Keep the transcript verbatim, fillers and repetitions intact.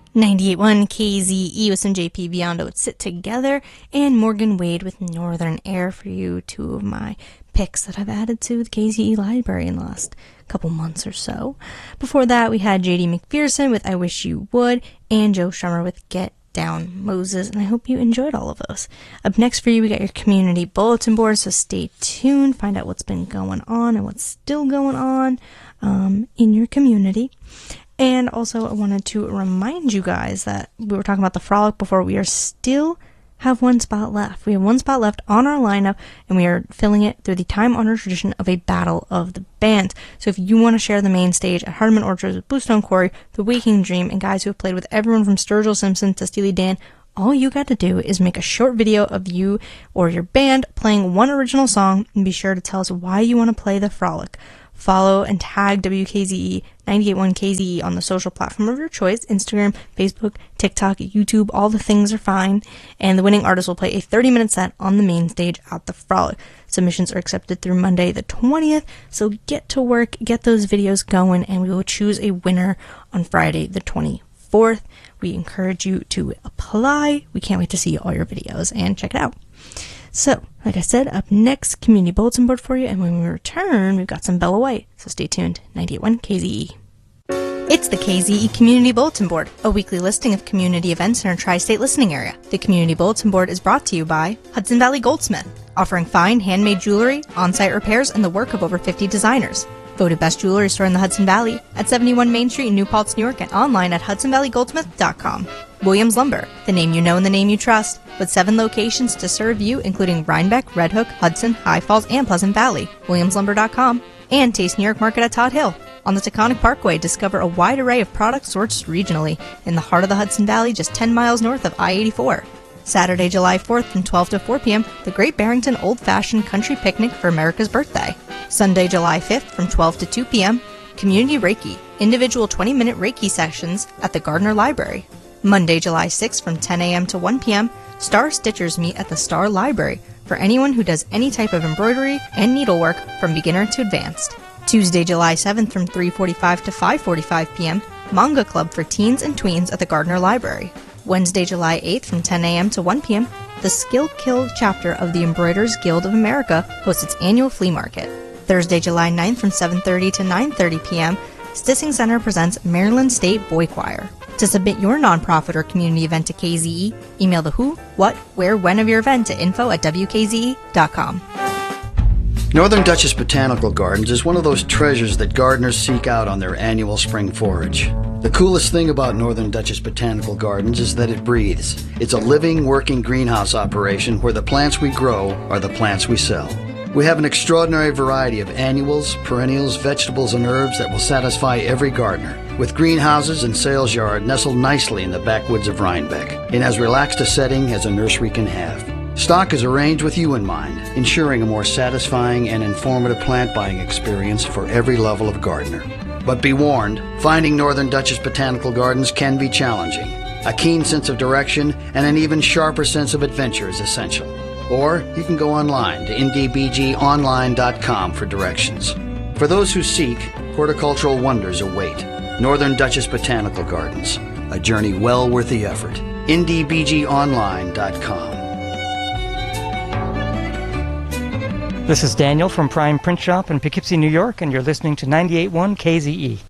ninety-eight point one K Z E with some J P Biondo with Sit Together, and Morgan Wade with Northern Air for you, two of my picks that I've added to the K Z E library in the last couple months or so. Before that, we had J D McPherson with I Wish You Would, and Joe Strummer with Get Down Moses, and I hope you enjoyed all of those. Up next for you, we got your community bulletin board, so stay tuned, find out what's been going on and what's still going on um, in your community. And also, I wanted to remind you guys that we were talking about the Frolic before. We are still have one spot left. We have one spot left on our lineup, and we are filling it through the time-honored tradition of a battle of the bands. So if you want to share the main stage at Hardeman Orchards with Bluestone Quarry, The Waking Dream, and guys who have played with everyone from Sturgill Simpson to Steely Dan, all you got to do is make a short video of you or your band playing one original song, and be sure to tell us why you want to play the Frolic. Follow and tag W K Z E ninety-eight point one K Z E on the social platform of your choice, Instagram, Facebook, TikTok, YouTube, all the things are fine, and the winning artist will play a thirty-minute set on the main stage at the Frolic. Submissions are accepted through Monday the twentieth, so get to work, get those videos going, and we will choose a winner on Friday the twenty-fourth. We encourage you to apply. We can't wait to see all your videos and check it out. So, like I said, up next, community bulletin board for you, and when we return, we've got some Bella White, so stay tuned. ninety-eight point one K Z E. It's the K Z E Community Bulletin Board, a weekly listing of community events in our tri-state listening area. The Community Bulletin Board is brought to you by Hudson Valley Goldsmith, offering fine handmade jewelry, on-site repairs, and the work of over fifty designers. Voted best jewelry store in the Hudson Valley at seventy-one Main Street in New Paltz, New York, and online at hudson valley goldsmith dot com. Williams Lumber, the name you know and the name you trust, with seven locations to serve you, including Rhinebeck, Red Hook, Hudson, High Falls, and Pleasant Valley. williams lumber dot com. And Taste New York Market at Todd Hill. On the Taconic Parkway, discover a wide array of products sourced regionally in the heart of the Hudson Valley, just ten miles north of I eighty-four. Saturday, July fourth from twelve to four p.m., the Great Barrington Old Fashioned Country Picnic for America's Birthday. Sunday, July fifth from twelve to two p.m., Community Reiki, individual twenty-minute Reiki sessions at the Gardner Library. Monday, July sixth from ten a.m. to one p.m., Star Stitchers meet at the Star Library for anyone who does any type of embroidery and needlework from beginner to advanced. Tuesday, July seventh from three forty-five to five forty-five p.m., Manga Club for teens and tweens at the Gardner Library. Wednesday, July eighth from ten a.m. to one p.m., the Skill Kill chapter of the Embroiderers Guild of America hosts its annual flea market. Thursday, July ninth from seven thirty to nine thirty p.m., Stissing Center presents Maryland State Boy Choir. To submit your nonprofit or community event to K Z E, email the who, what, where, when of your event to info at w k z e dot com. Northern Dutchess Botanical Gardens is one of those treasures that gardeners seek out on their annual spring forage. The coolest thing about Northern Dutchess Botanical Gardens is that it breathes. It's a living, working greenhouse operation where the plants we grow are the plants we sell. We have an extraordinary variety of annuals, perennials, vegetables, and herbs that will satisfy every gardener, with greenhouses and sales yard nestled nicely in the backwoods of Rhinebeck, in as relaxed a setting as a nursery can have. Stock is arranged with you in mind, ensuring a more satisfying and informative plant buying experience for every level of gardener. But be warned, finding Northern Dutchess Botanical Gardens can be challenging. A keen sense of direction and an even sharper sense of adventure is essential. Or you can go online to n d b g online dot com for directions. For those who seek, horticultural wonders await. Northern Dutchess Botanical Gardens, a journey well worth the effort. n d b g online dot com. This is Daniel from Prime Print Shop in Poughkeepsie, New York, and you're listening to ninety-eight point one K Z E.